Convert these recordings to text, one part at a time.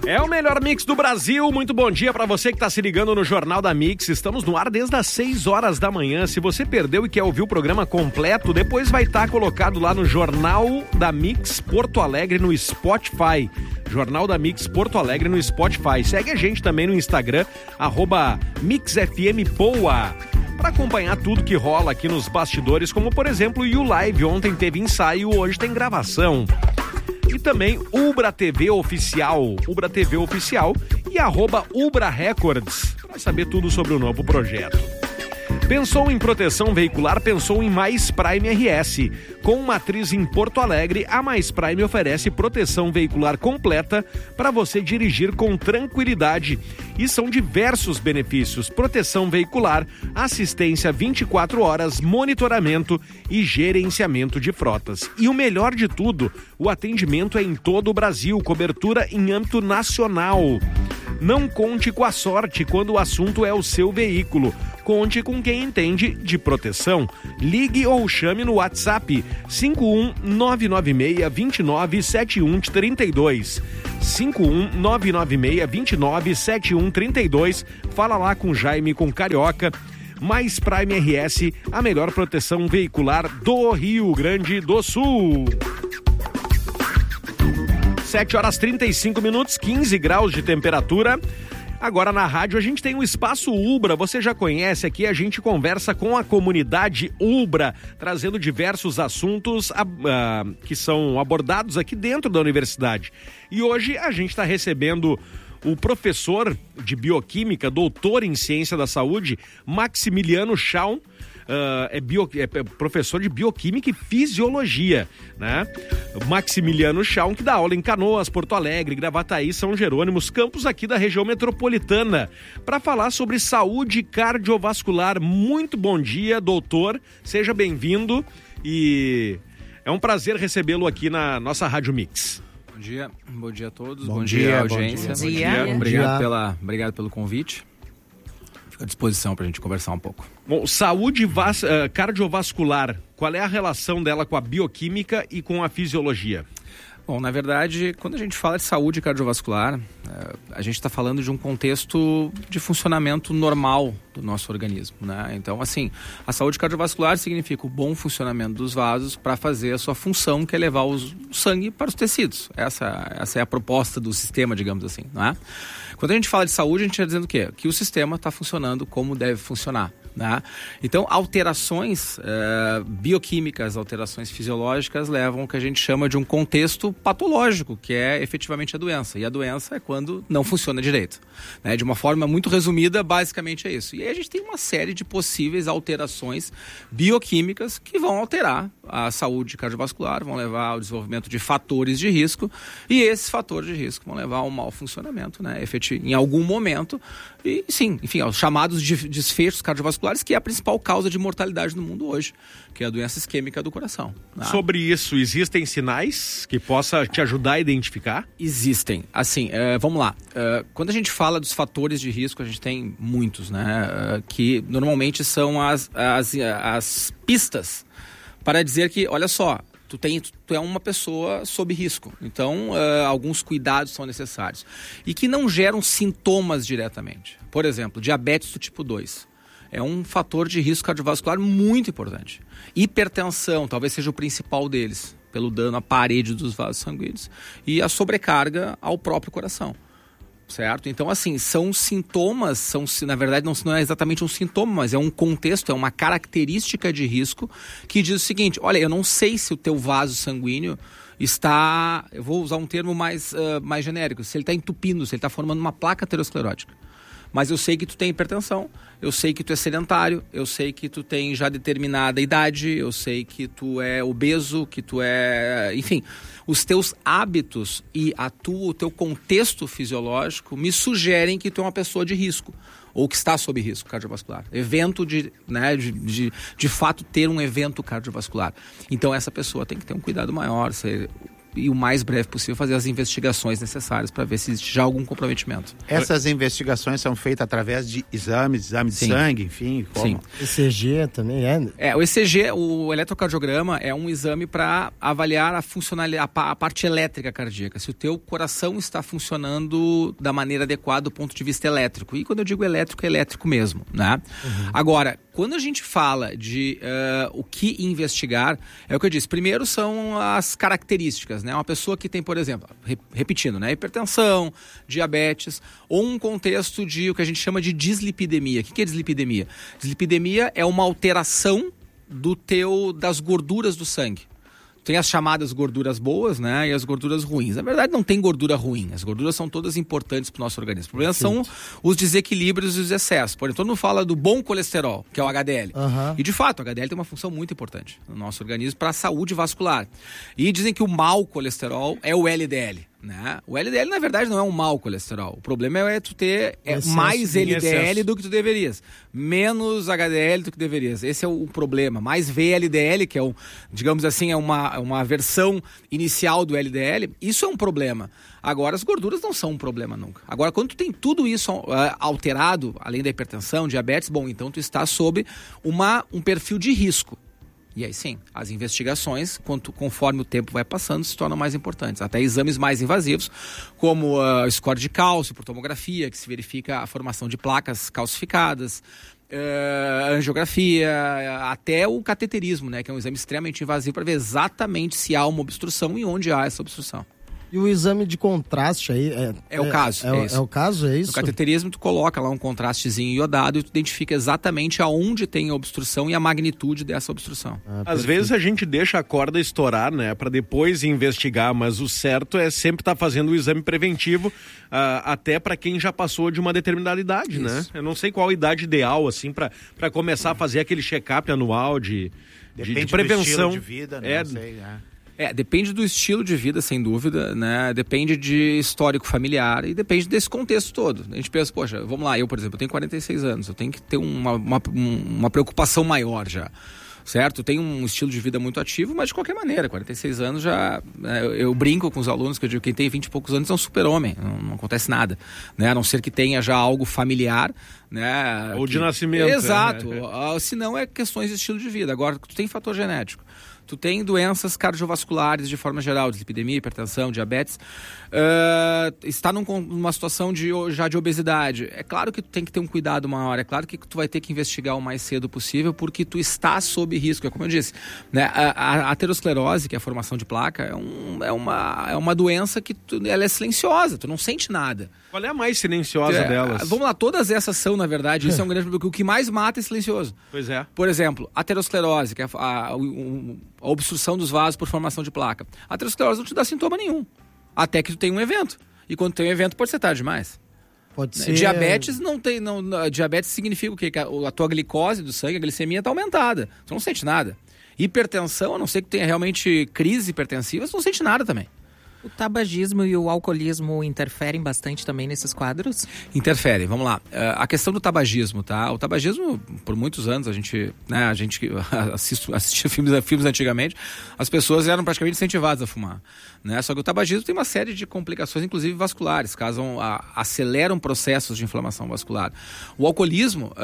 É o melhor mix do Brasil. Muito bom dia pra você que tá se ligando no Jornal da Mix. Estamos no ar desde as 6 horas da manhã. Se você perdeu e quer ouvir o programa completo, depois vai estar colocado lá no Jornal da Mix Porto Alegre no Spotify. Jornal da Mix Porto Alegre no Spotify. Segue a gente também no Instagram, @MixFMPoa, para acompanhar tudo que rola aqui nos bastidores, como por exemplo o Live. Ontem teve ensaio, hoje tem gravação. E também Ubra TV Oficial e @Ubra Records, para saber tudo sobre o novo projeto. Pensou em proteção veicular? Pensou em Mais Prime RS. Com matriz em Porto Alegre, a Mais Prime oferece proteção veicular completa para você dirigir com tranquilidade. E são diversos benefícios: proteção veicular, assistência 24 horas, monitoramento e gerenciamento de frotas. E o melhor de tudo, o atendimento é em todo o Brasil, cobertura em âmbito nacional. Não conte com a sorte quando o assunto é o seu veículo. Conte com quem entende de proteção. Ligue ou chame no WhatsApp 51996297132. 51996297132. Fala lá com Jaime, com Carioca. Mais Prime RS, a melhor proteção veicular do Rio Grande do Sul. 7h35, 15 graus de temperatura. Agora na rádio a gente tem o Espaço Ubra, você já conhece. Aqui a gente conversa com a comunidade Ubra, trazendo diversos assuntos que são abordados aqui dentro da universidade. E hoje a gente está recebendo o professor de bioquímica, doutor em ciência da saúde, Maximiliano Schaum. É professor de bioquímica e fisiologia, né? Maximiliano Schaum, que dá aula em Canoas, Porto Alegre, Gravataí, São Jerônimo, campos aqui da região metropolitana, para falar sobre saúde cardiovascular. Muito bom dia, doutor, seja bem-vindo e é um prazer recebê-lo aqui na nossa Rádio Mix. Bom dia a todos, bom dia audiência. Bom dia. Obrigado pelo convite. Fico à disposição para a gente conversar um pouco. Bom, saúde cardiovascular, qual é a relação dela com a bioquímica e com a fisiologia? Bom, na verdade, quando a gente fala de saúde cardiovascular, a gente está falando de um contexto de funcionamento normal do nosso organismo, né? Então, assim, a saúde cardiovascular significa o bom funcionamento dos vasos para fazer a sua função, que é levar o sangue para os tecidos. Essa é a proposta do sistema, digamos assim, não é? Quando a gente fala de saúde, a gente está dizendo o quê? Que o sistema está funcionando como deve funcionar, né? Então, alterações bioquímicas, alterações fisiológicas levam ao que a gente chama de um contexto patológico, que é efetivamente a doença. E a doença é quando não funciona direito, né? De uma forma muito resumida, basicamente é isso. E aí a gente tem uma série de possíveis alterações bioquímicas que vão alterar a saúde cardiovascular, vão levar ao desenvolvimento de fatores de risco, e esses fatores de risco vão levar ao mau funcionamento, né? Em algum momento, e sim, enfim, aos chamados desfechos cardiovasculares, que é a principal causa de mortalidade no mundo hoje, que é a doença isquêmica do coração, né? Sobre isso, existem sinais que possa te ajudar a identificar? Existem. Assim, vamos lá. Quando a gente fala dos fatores de risco, a gente tem muitos, né? Que normalmente são as pistas para dizer que, olha só, tu é uma pessoa sob risco. Então, alguns cuidados são necessários. E que não geram sintomas diretamente. Por exemplo, diabetes do tipo 2. É um fator de risco cardiovascular muito importante. Hipertensão, talvez seja o principal deles, pelo dano à parede dos vasos sanguíneos. E a sobrecarga ao próprio coração. Certo? Então, assim, são sintomas, na verdade não é exatamente um sintoma, mas é um contexto, é uma característica de risco que diz o seguinte: olha, eu não sei se o teu vaso sanguíneo está, eu vou usar um termo mais genérico, se ele está entupindo, se ele está formando uma placa aterosclerótica. Mas eu sei que tu tem hipertensão, eu sei que tu é sedentário, eu sei que tu tem já determinada idade, eu sei que tu é obeso, que tu é... Enfim, os teus hábitos e o teu contexto fisiológico me sugerem que tu é uma pessoa de risco, ou que está sob risco cardiovascular. Evento de fato ter um evento cardiovascular. Então essa pessoa tem que ter um cuidado maior, e o mais breve possível fazer as investigações necessárias para ver se existe já algum comprometimento. Essas investigações são feitas através de exame de sangue, enfim? Sim. ECG também o ECG, o eletrocardiograma, é um exame para avaliar a funcionalidade, a parte elétrica cardíaca, se o teu coração está funcionando da maneira adequada do ponto de vista elétrico. E quando eu digo elétrico, é elétrico mesmo, né? Agora, quando a gente fala de o que investigar, é o que eu disse. Primeiro são as características, né? Uma pessoa que tem, por exemplo, repetindo, né? Hipertensão, diabetes, ou um contexto de o que a gente chama de dislipidemia. O que é dislipidemia? Dislipidemia é uma alteração das gorduras do sangue. Tem as chamadas gorduras boas, né, e as gorduras ruins. Na verdade, não tem gordura ruim. As gorduras são todas importantes para o nosso organismo. O problema são os desequilíbrios e os excessos. Por exemplo, todo mundo fala do bom colesterol, que é o HDL. E, de fato, o HDL tem uma função muito importante no nosso organismo para a saúde vascular. E dizem que o mau colesterol é o LDL. Né? O LDL, na verdade, não é um mau colesterol. O problema é tu ter mais LDL do que tu deverias. Menos HDL do que deverias. Esse é o problema. Mais VLDL, que é, digamos assim, é uma versão inicial do LDL. Isso é um problema. Agora, as gorduras não são um problema nunca. Agora, quando tu tem tudo isso alterado, além da hipertensão, diabetes, bom, então tu está sob um perfil de risco. E aí sim, as investigações, conforme o tempo vai passando, se tornam mais importantes. Até exames mais invasivos, como o score de cálcio por tomografia, que se verifica a formação de placas calcificadas, angiografia, até o cateterismo, né, que é um exame extremamente invasivo para ver exatamente se há uma obstrução e onde há essa obstrução. E o exame de contraste aí é o caso. É o caso, é isso? No cateterismo, tu coloca lá um contrastezinho iodado e tu identifica exatamente aonde tem a obstrução e a magnitude dessa obstrução. Às vezes a gente deixa a corda estourar, né, para depois investigar, mas o certo é sempre estar fazendo o exame preventivo, até para quem já passou de uma determinada idade, isso, né? Eu não sei qual a idade ideal, assim, para começar a fazer aquele check-up anual de prevenção. Do estilo de vida, não sei, depende do estilo de vida, sem dúvida, né? Depende de histórico familiar e depende desse contexto todo. A gente pensa, poxa, vamos lá, eu, por exemplo, eu tenho 46 anos, eu tenho que ter uma preocupação maior já, certo? Eu tenho um estilo de vida muito ativo, mas de qualquer maneira, 46 anos já... eu brinco com os alunos que eu digo, quem tem 20 e poucos anos é um super-homem, não acontece nada, né? A não ser que tenha já algo familiar, né? Ou de nascimento. Exato, se não é questões de estilo de vida. Agora, tu tem fator genético, tu tem doenças cardiovasculares de forma geral, dislipidemia, hipertensão, diabetes, está numa situação já de obesidade. É claro que tu tem que ter um cuidado maior, é claro que tu vai ter que investigar o mais cedo possível, porque tu está sob risco. É como eu disse, né? A aterosclerose, que é a formação de placa, é uma doença que ela é silenciosa, tu não sente nada. Qual é a mais silenciosa delas? Vamos lá, todas essas são, na verdade, isso é um grande problema, porque o que mais mata é silencioso. Pois é. Por exemplo, aterosclerose, que é a obstrução dos vasos por formação de placa. A aterosclerose não te dá sintoma nenhum, até que tu tem um evento. E quando tem um evento, pode ser tarde demais. Pode ser... Diabetes diabetes significa o quê? Que a tua glicose do sangue, a glicemia está aumentada. Tu não sente nada. Hipertensão, a não ser que tu tenha realmente crise hipertensiva, tu não sente nada também. O tabagismo e o alcoolismo interferem bastante também nesses quadros? Interferem, vamos lá. A questão do tabagismo, tá? O tabagismo, por muitos anos, a gente assistia filmes antigamente, as pessoas eram praticamente incentivadas a fumar, né? Só que o tabagismo tem uma série de complicações, inclusive vasculares, aceleram processos de inflamação vascular. O alcoolismo,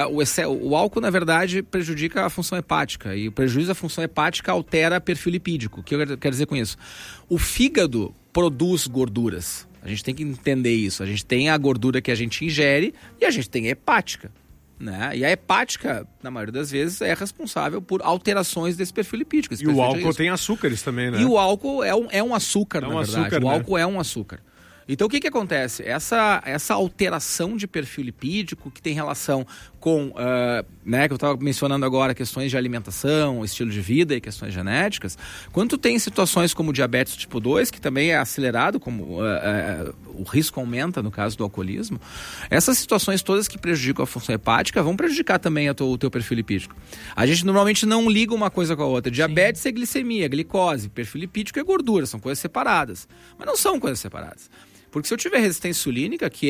o álcool, na verdade, prejudica a função hepática, e o prejuízo da função hepática altera perfil lipídico. O que eu quero dizer com isso? O fígado produz gorduras. A gente tem que entender isso. A gente tem a gordura que a gente ingere e a gente tem a hepática, né? E a hepática, na maioria das vezes, é responsável por alterações desse perfil lipídico. E o álcool tem açúcares também, né? E o álcool é um açúcar, na verdade. Açúcar, o álcool é um açúcar. Então, o que acontece? Essa alteração de perfil lipídico que tem relação com, que eu estava mencionando agora, questões de alimentação, estilo de vida e questões genéticas, quando tu tem situações como diabetes tipo 2, que também é acelerado, como o risco aumenta no caso do alcoolismo, essas situações todas que prejudicam a função hepática vão prejudicar também o teu perfil lipídico. A gente normalmente não liga uma coisa com a outra. Diabetes Sim. é glicemia, glicose, perfil lipídico é gordura, são coisas separadas. Mas não são coisas separadas. Porque se eu tiver resistência insulínica, que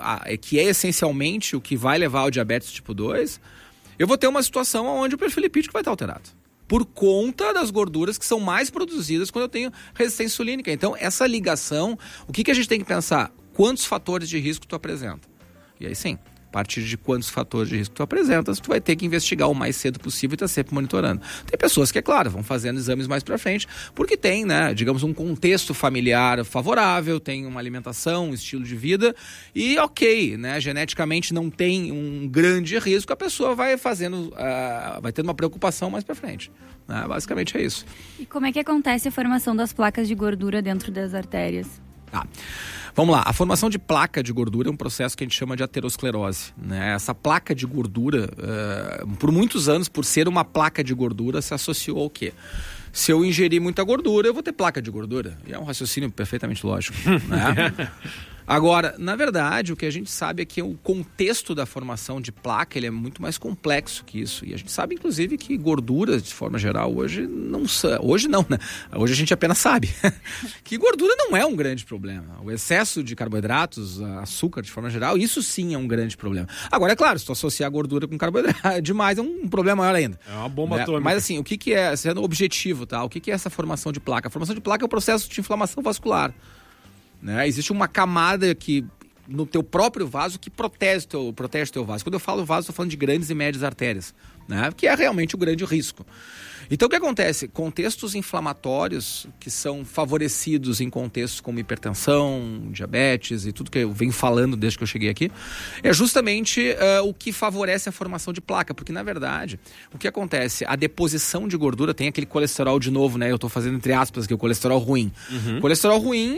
é essencialmente o que vai levar ao diabetes tipo 2, eu vou ter uma situação onde o perfil lipídico vai estar alterado. por conta das gorduras que são mais produzidas quando eu tenho resistência insulínica. Então, essa ligação, o que a gente tem que pensar? Quantos fatores de risco tu apresenta? E aí sim, a partir de quantos fatores de risco tu apresentas, tu vai ter que investigar o mais cedo possível e tá sempre monitorando. Tem pessoas que, é claro, vão fazendo exames mais pra frente, porque tem, né, digamos, um contexto familiar favorável, tem uma alimentação, um estilo de vida, e ok, né, geneticamente não tem um grande risco, a pessoa vai fazendo, vai tendo uma preocupação mais pra frente. Né? Basicamente é isso. E como é que acontece a formação das placas de gordura dentro das artérias? Tá. Vamos lá, a formação de placa de gordura é um processo que a gente chama de aterosclerose, né? Essa placa de gordura, por muitos anos, por ser uma placa de gordura, se associou ao quê? Se eu ingerir muita gordura, eu vou ter placa de gordura. E é um raciocínio perfeitamente lógico, né? Agora, na verdade, o que a gente sabe é que o contexto da formação de placa ele é muito mais complexo que isso. E a gente sabe, inclusive, que gorduras, de forma geral, hoje não são... Hoje não, né? Hoje a gente apenas sabe que gordura não é um grande problema. O excesso de carboidratos, açúcar, de forma geral, isso sim é um grande problema. Agora, é claro, se tu associar gordura com carboidrato demais, é um problema maior ainda. É uma bomba atômica. Mas assim, o que é, sendo objetivo, tá? O que é essa formação de placa? A formação de placa é o processo de inflamação vascular. Né? Existe uma camada que, no teu próprio vaso que protege o teu vaso. Quando eu falo vaso, estou falando de grandes e médias artérias, né? Que é realmente o grande risco. Então, o que acontece? Contextos inflamatórios que são favorecidos em contextos como hipertensão, diabetes e tudo que eu venho falando desde que eu cheguei aqui, é justamente o que favorece a formação de placa. Porque, na verdade, o que acontece? A deposição de gordura tem aquele colesterol de novo, né? Eu estou fazendo entre aspas aqui, o colesterol ruim. Uhum. O colesterol ruim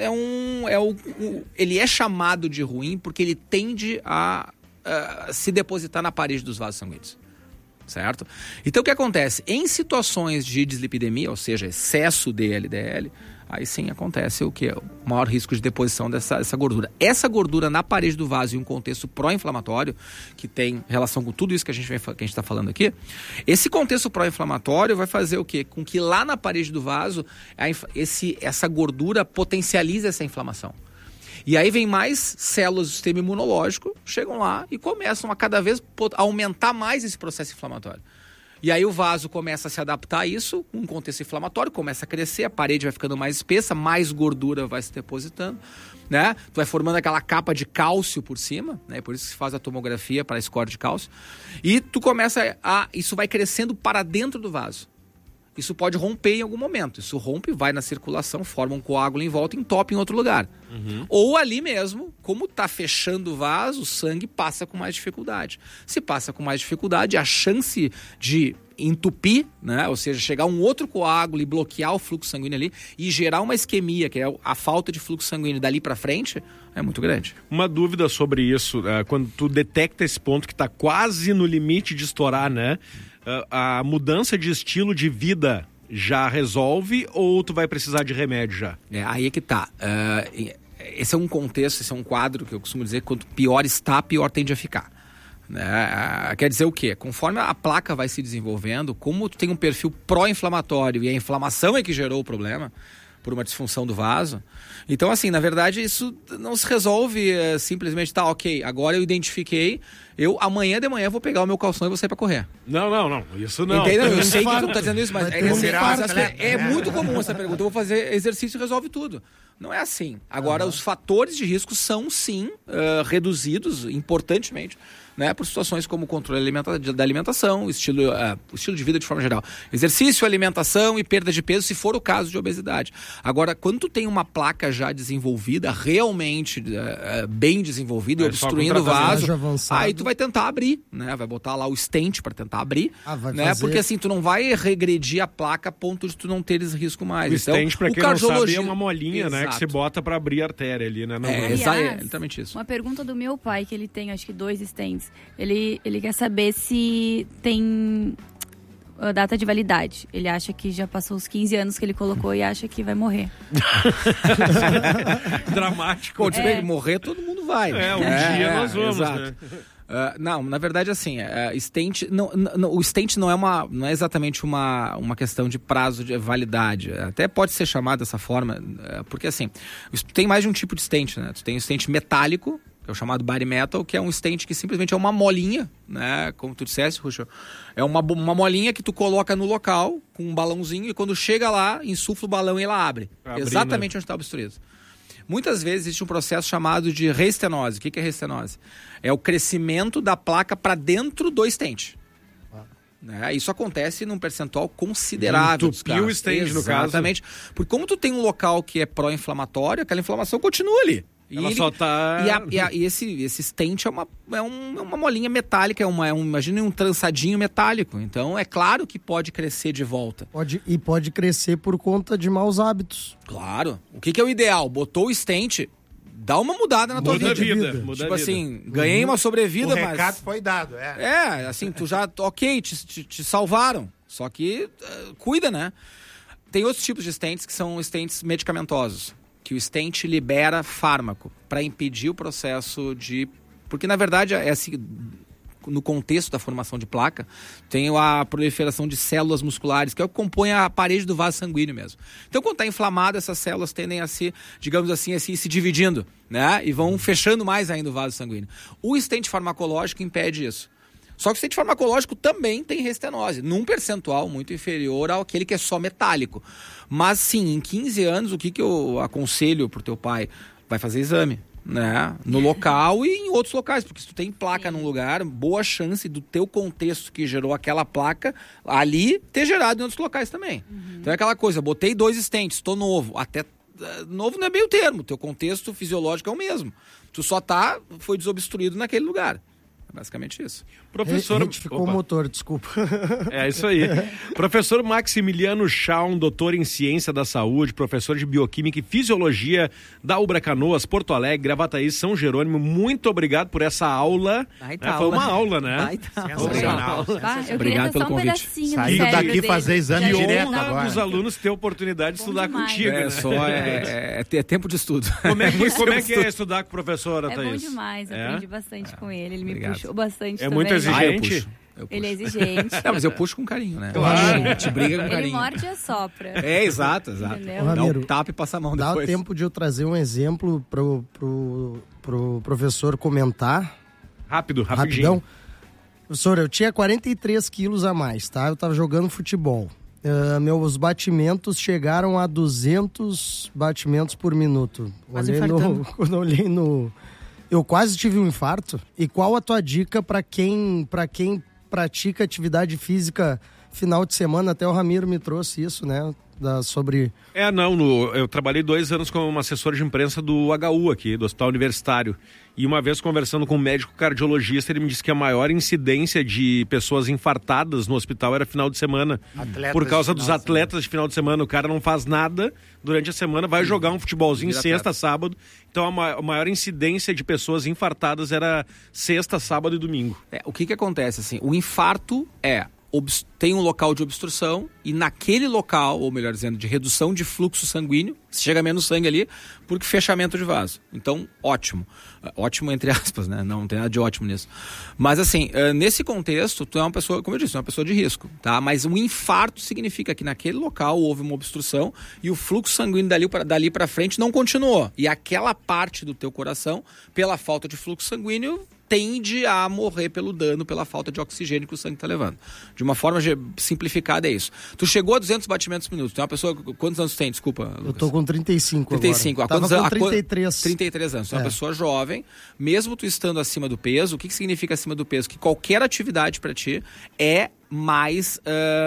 ele é chamado de ruim porque ele tende a se depositar na parede dos vasos sanguíneos. Certo? Então o que acontece? Em situações de dislipidemia, ou seja, excesso de LDL, aí sim acontece o quê? O maior risco de deposição dessa gordura. Essa gordura na parede do vaso em um contexto pró-inflamatório, que tem relação com tudo isso que a gente está falando aqui, esse contexto pró-inflamatório vai fazer o quê? Com que lá na parede do vaso, essa gordura potencialize essa inflamação. E aí vem mais células do sistema imunológico, chegam lá e começam a cada vez aumentar mais esse processo inflamatório. E aí o vaso começa a se adaptar a isso, um contexto inflamatório, começa a crescer, a parede vai ficando mais espessa, mais gordura vai se depositando, né? Tu vai formando aquela capa de cálcio por cima, né? Por isso que se faz a tomografia para score de cálcio. E tu começa isso vai crescendo para dentro do vaso. Isso pode romper em algum momento. Isso rompe, vai na circulação, forma um coágulo em volta e entope em outro lugar. Uhum. Ou ali mesmo, como está fechando o vaso, o sangue passa com mais dificuldade. Se passa com mais dificuldade, a chance de entupir, né? Ou seja, chegar um outro coágulo e bloquear o fluxo sanguíneo ali e gerar uma isquemia, que é a falta de fluxo sanguíneo dali para frente, é muito grande. Uma dúvida sobre isso, quando tu detecta esse ponto que está quase no limite de estourar, né? A mudança de estilo de vida já resolve ou tu vai precisar de remédio já? Aí é que tá. Esse é um contexto, esse é um quadro que eu costumo dizer que quanto pior está, pior tende a ficar. Quer dizer o quê? Conforme a placa vai se desenvolvendo, como tu tem um perfil pró-inflamatório e a inflamação é que gerou o problema, por uma disfunção do vaso. Então, assim, na verdade, isso não se resolve simplesmente, tá, ok, agora eu identifiquei, amanhã de manhã vou pegar o meu calção e vou sair pra correr. Não, isso não. Entendeu? Eu sei que tu não tá dizendo isso, mas é muito comum essa pergunta. Eu vou fazer exercício e resolve tudo. Não é assim. Agora, os fatores de risco são, sim, reduzidos importantemente, né, por situações como o controle da alimentação, o estilo de vida de forma geral. Exercício, alimentação e perda de peso, se for o caso de obesidade. Agora, quando tu tem uma placa já desenvolvida, realmente bem desenvolvida e obstruindo o vaso, aí tu vai tentar abrir, né? Vai botar lá o stent para tentar abrir, né? Porque assim, tu não vai regredir a placa a ponto de tu não teres risco mais. O stent, pra quem não sabe, é uma molinha, né, que se bota para abrir a artéria ali, né? É exatamente isso. Uma pergunta do meu pai, que ele tem, acho que 2 stents. Ele quer saber se tem a data de validade. Ele acha que já passou os 15 anos que ele colocou e acha que vai morrer. Dramático. Pô, morrer todo mundo vai. Dia nós vamos, né? Não, na verdade, assim, stent, o stent não é exatamente uma questão de prazo de validade. Até pode ser chamado dessa forma, porque assim, tem mais de um tipo de stent, né? Tu tem o stent metálico, que que é o chamado body metal, que é um stent que simplesmente é uma molinha, né? Como tu disseste, Ruxo, é uma molinha que tu coloca no local com um balãozinho e quando chega lá, insufla o balão e ela abre. Exatamente onde está obstruído. Muitas vezes existe um processo chamado de reestenose. O que é reestenose? É o crescimento da placa para dentro do stent. Né? Isso acontece num percentual considerável. Entupir o stent, no caso. Exatamente. Porque como tu tem um local que é pró-inflamatório, aquela inflamação continua ali. Ela só tá... E esse stent é uma molinha metálica, imagina um trançadinho metálico. Então, é claro que pode crescer de volta. Pode crescer por conta de maus hábitos. Claro. O que é o ideal? Botou o stent, dá uma mudada na tua vida. Tipo assim, ganhei uma sobrevida, mas... O recado foi dado, assim, tu já... Ok, te salvaram. Só que cuida, né? Tem outros tipos de stents que são stents medicamentosos. Que o stent libera fármaco para impedir o processo de... Porque, na verdade, assim, no contexto da formação de placa, tem a proliferação de células musculares, que é o que compõe a parede do vaso sanguíneo mesmo. Então, quando está inflamado, essas células tendem a se, digamos assim, se dividindo, né? E vão fechando mais ainda o vaso sanguíneo. O stent farmacológico impede isso. Só que o stent farmacológico também tem restenose, num percentual muito inferior àquele que é só metálico. Mas sim, em 15 anos, o que eu aconselho pro teu pai? Vai fazer exame, né? No local e em outros locais, porque se tu tem placa num lugar, boa chance do teu contexto que gerou aquela placa ali ter gerado em outros locais também. Então é aquela coisa, botei 2 stents, tô novo, até novo não é bem o termo, teu contexto fisiológico é o mesmo. Tu só foi desobstruído naquele lugar. Basicamente isso. Professor... Retificou o motor, desculpa. É isso aí. Professor Maximiliano Schaum, doutor em Ciência da Saúde, professor de Bioquímica e Fisiologia da Ubra Canoas, Porto Alegre, Gravataí, São Jerônimo. Muito obrigado por essa aula. Foi uma aula, né? Obrigado pelo convite. Saiu daqui fazer exame direto agora. Os alunos ter a oportunidade de estudar contigo. É tempo de estudo. Como é que é estudar com o professor, Thaís? É bom demais, aprendi bastante com ele. Ele me puxou bastante também. É muito exigente? Eu puxo. Ele é exigente. Não, mas eu puxo com carinho, né? Claro. A gente briga com carinho. Ele morde e assopra. Exato. Dá um tapa e passa a mão depois. Dá tempo de eu trazer um exemplo pro professor comentar. Rapidinho. Professor, eu tinha 43 quilos a mais, tá? Eu tava jogando futebol. Meus batimentos chegaram a 200 batimentos por minuto. Quando eu olhei no... Eu quase tive um infarto. E qual a tua dica para quem pratica atividade física final de semana? Até o Ramiro me trouxe isso, né? Sobre... eu trabalhei 2 anos como assessor de imprensa do HU aqui, do Hospital Universitário. E uma vez conversando com um médico cardiologista, ele me disse que a maior incidência de pessoas infartadas no hospital era final de semana. Por causa dos atletas de final de semana. O cara não faz nada durante a semana, vai jogar um futebolzinho sexta, sábado. Então a maior incidência de pessoas infartadas era sexta, sábado e domingo. O que acontece assim? O infarto tem um local de obstrução e naquele local, ou melhor dizendo, de redução de fluxo sanguíneo, chega menos sangue ali, porque fechamento de vaso. Então, ótimo. Ótimo entre aspas, né? Não tem nada de ótimo nisso. Mas assim, nesse contexto, tu é uma pessoa, como eu disse, uma pessoa de risco, tá? Mas um infarto significa que naquele local houve uma obstrução e o fluxo sanguíneo dali para frente não continuou. E aquela parte do teu coração, pela falta de fluxo sanguíneo, tende a morrer pelo dano, pela falta de oxigênio que o sangue está levando. De uma forma simplificada é isso. Tu chegou a 200 batimentos por minuto. Tu é uma pessoa... Quantos anos tu tem? Desculpa, Lucas. Eu tô com 35 35. Agora. Tava com 33. 33 anos. Tu é uma pessoa jovem. Mesmo tu estando acima do peso, o que significa acima do peso? Que qualquer atividade para ti é mais...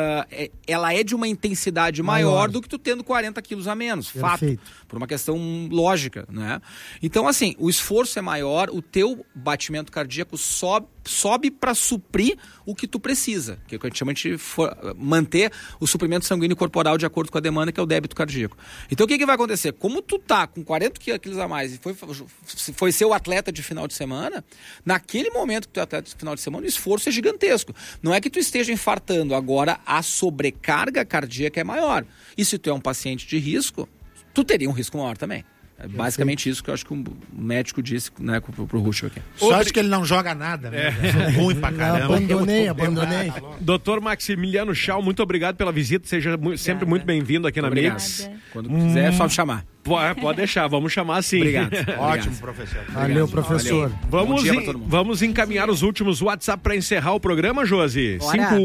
ela é de uma intensidade maior do que tu tendo 40 quilos a menos. Perfeito. Fato. Por uma questão lógica, né? Então, assim, o esforço é maior, o teu batimento cardíaco sobe para suprir o que tu precisa, que é o que a gente chama de manter o suprimento sanguíneo corporal de acordo com a demanda, que é o débito cardíaco. Então, o que vai acontecer? Como tu tá com 40 quilos a mais e foi ser o atleta de final de semana, naquele momento que tu é atleta de final de semana, o esforço é gigantesco. Não é que tu esteja infartando, agora a sobrecarga cardíaca é maior. E se tu é um paciente de risco, tu teria um risco maior também. É basicamente isso que eu acho que o médico disse, né, pro Ruxo aqui. Só acho que ele não joga nada, né? É ruim pra caramba. Abandonei. Doutor Maximiliano Schaum, muito obrigado pela visita. Seja sempre muito bem-vindo aqui na Mix. Quando quiser, é só me chamar. Pode deixar, vamos chamar assim. Obrigado. Ótimo, professor. Valeu, professor. Vamos encaminhar os últimos WhatsApp para encerrar o programa, Josi.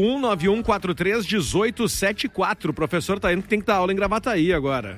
5191431874. O professor tá indo que tem que dar aula em Gravataí agora.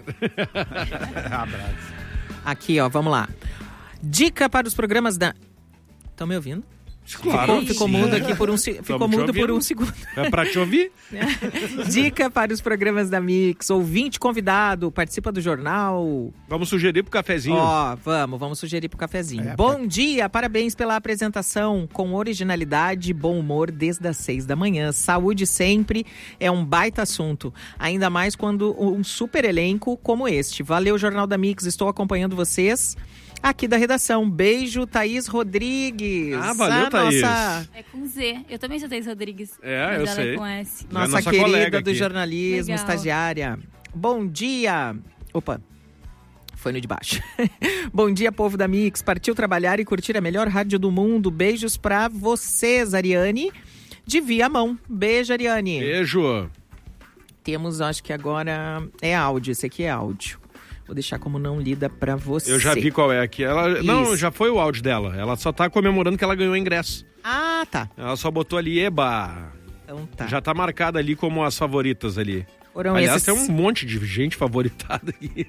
Abraço. Aqui, ó, vamos lá. Dica para os programas da... Estão me ouvindo? Claro. Ficou mudo aqui por um segundo. É pra te ouvir? Dica para os programas da Mix. Ouvinte convidado, participa do jornal. Vamos sugerir pro cafezinho. Vamos sugerir pro cafezinho. Bom dia, parabéns pela apresentação. Com originalidade e bom humor desde as 6 da manhã. Saúde sempre é um baita assunto. Ainda mais quando um super elenco como este. Valeu, Jornal da Mix. Estou acompanhando vocês aqui da redação. Beijo, Thaís Rodrigues. Valeu, Thaís. É com Z. Eu também sou Thaís Rodrigues. Eu sei. É com S. Nossa querida do jornalismo, estagiária. Bom dia. Opa, foi no de baixo. Bom dia, povo da Mix. Partiu trabalhar e curtir a melhor rádio do mundo. Beijos pra vocês, Ariane, de Viamão. Beijo, Ariane. Beijo. Temos, acho que agora é áudio. Esse aqui é áudio. Vou deixar como não lida pra você. Eu já vi qual é aqui. Não, já foi o áudio dela. Ela só tá comemorando que ela ganhou ingresso. Ah, tá. Ela só botou ali, eba. Então tá. Já tá marcada ali como as favoritas ali. Foram Aliás, tem um monte de gente favoritada aí.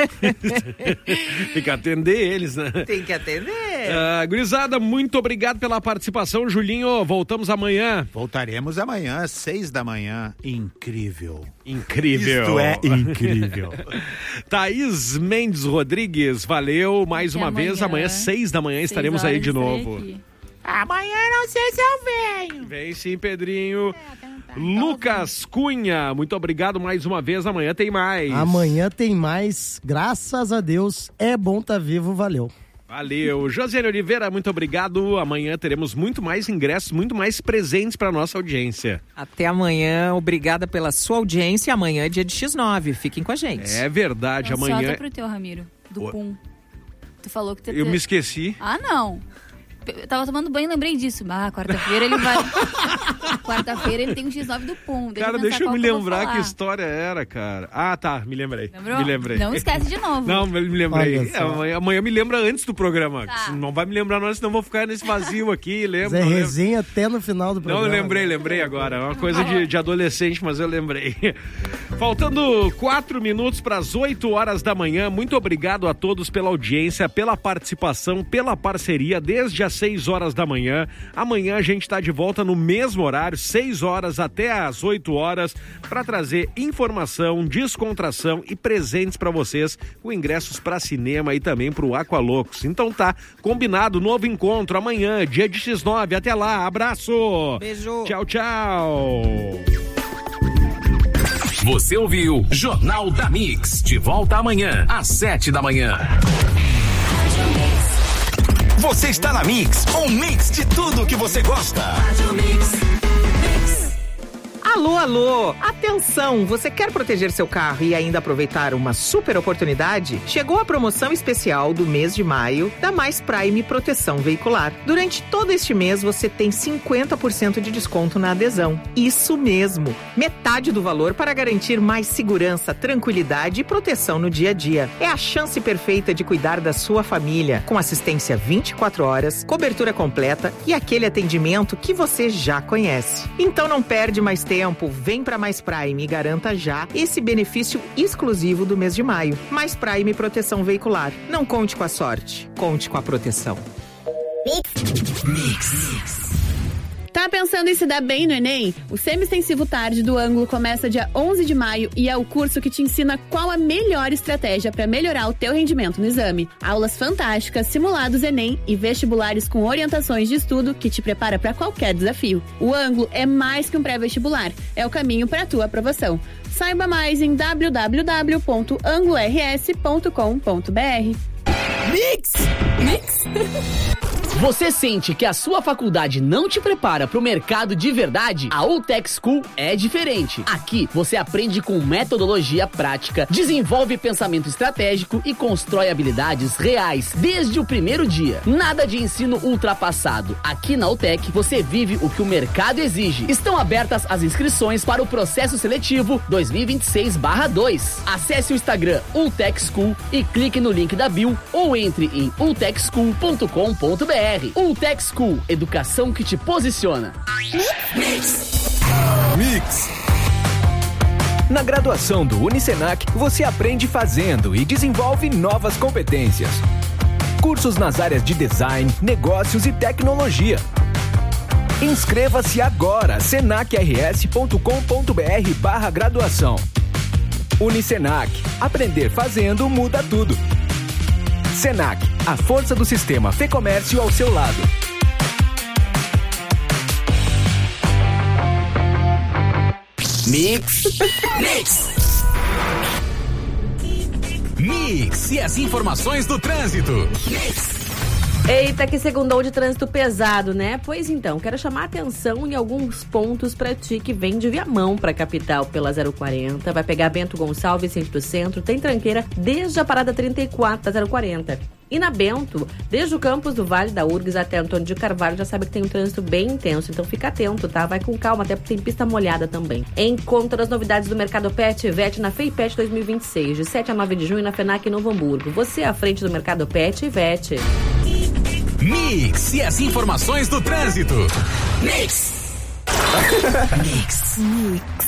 Tem que atender eles, né? Tem que atender. Gurizada, muito obrigado pela participação. Julinho, voltamos amanhã. Voltaremos amanhã, às 6 da manhã. Incrível. Incrível. Isto é incrível. Thaís Mendes Rodrigues, valeu mais uma vez. Amanhã, 6 da manhã, estaremos aí de novo. Amanhã não sei se eu venho. Vem sim, Pedrinho. Lucas Cunha, muito obrigado mais uma vez. Amanhã tem mais. Amanhã tem mais. Graças a Deus. É bom tá vivo. Valeu. Valeu. Josiane Oliveira, muito obrigado. Amanhã teremos muito mais ingressos, muito mais presentes para nossa audiência. Até amanhã. Obrigada pela sua audiência. Amanhã é dia de X9. Fiquem com a gente. É verdade. Amanhã. Solta pro teu, Ramiro. Do Pum. Tu falou que... Eu me esqueci. Ah, não. Eu tava tomando banho e lembrei disso. Quarta-feira ele vai... Quarta-feira ele tem um X9 do Pum. Deixa eu me lembrar que história era, cara. Ah, tá, me lembrei. Lembrou? Me lembrei. Não esquece de novo. Não, me lembrei. Amanhã me lembra antes do programa. Tá. Não vai me lembrar não, senão vou ficar nesse vazio aqui. Lembro. Zé resenha até no final do programa. Não, lembrei agora. É uma coisa de adolescente, mas eu lembrei. Faltando 4 minutos para as 8 horas da manhã. Muito obrigado a todos pela audiência, pela participação, pela parceria desde as 6 horas da manhã. Amanhã a gente está de volta no mesmo horário, 6 horas até as 8 horas, para trazer informação, descontração e presentes para vocês, com ingressos para cinema e também para o Aqualocos. Então tá, combinado, novo encontro amanhã, dia de X9. Até lá, abraço. Beijo. Tchau, tchau. Você ouviu Jornal da Mix, de volta amanhã, às 7 da manhã. Você está na Mix, um mix de tudo que você gosta. Alô, alô! Atenção! Você quer proteger seu carro e ainda aproveitar uma super oportunidade? Chegou a promoção especial do mês de maio da Mais Prime Proteção Veicular. Durante todo este mês você tem 50% de desconto na adesão. Isso mesmo! Metade do valor para garantir mais segurança, tranquilidade e proteção no dia a dia. É a chance perfeita de cuidar da sua família, com assistência 24 horas, cobertura completa e aquele atendimento que você já conhece. Então não perde mais tempo. Vem para Mais Prime e garanta já esse benefício exclusivo do mês de maio. Mais Prime Proteção Veicular. Não conte com a sorte, conte com a proteção. Mix. Tá pensando em se dar bem no Enem? O Semi-Extensivo Tarde do Ângulo começa dia 11 de maio e é o curso que te ensina qual a melhor estratégia para melhorar o teu rendimento no exame. Aulas fantásticas, simulados Enem e vestibulares com orientações de estudo que te prepara para qualquer desafio. O Ângulo é mais que um pré-vestibular, é o caminho para a tua aprovação. Saiba mais em www.anglo-rs.com.br. Mix! Você sente que a sua faculdade não te prepara para o mercado de verdade? A UTEC School é diferente. Aqui você aprende com metodologia prática, desenvolve pensamento estratégico e constrói habilidades reais desde o primeiro dia. Nada de ensino ultrapassado. Aqui na UTEC você vive o que o mercado exige. Estão abertas as inscrições para o processo seletivo 2026/2. Acesse o Instagram UTEC School e clique no link da bio ou entre em utechschool.com.br. UTEC School, educação que te posiciona. Mix. Na graduação do Unicenac, você aprende fazendo e desenvolve novas competências. Cursos nas áreas de design, negócios e tecnologia. Inscreva-se agora, senacrs.com.br/graduação. Unicenac, aprender fazendo muda tudo. Senac, a força do sistema Fê-Comércio ao seu lado. Mix. Mix e as informações do trânsito. Eita, que segundou de trânsito pesado, né? Pois então, quero chamar a atenção em alguns pontos pra ti que vem de Viamão pra capital pela 040. Vai pegar Bento Gonçalves, centro do centro, tem tranqueira desde a parada 34 da 040. E na Bento, desde o campus do Vale da URGS até Antônio de Carvalho, já sabe que tem um trânsito bem intenso, então fica atento, tá? Vai com calma, até porque tem pista molhada também. Encontre as novidades do Mercado Pet e Vet na FEIPET 2026, de 7 a 9 de junho na FENAC Novo Hamburgo. Você à frente do Mercado Pet e Vet. Mix e as informações do trânsito. Mix. Mix.